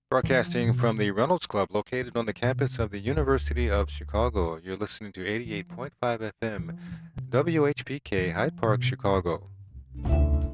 Broadcasting from the Reynolds Club located on the campus of the University of Chicago. You're listening to 88.5 FM, WHPK, Hyde Park, Chicago.